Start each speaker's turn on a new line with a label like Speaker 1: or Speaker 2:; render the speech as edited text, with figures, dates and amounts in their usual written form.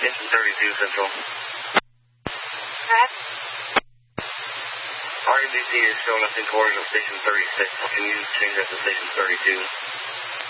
Speaker 1: Station 32 Central.
Speaker 2: Correct.
Speaker 1: RUBC is showing us in coordinate of Station 36. Can you change that to Station 32?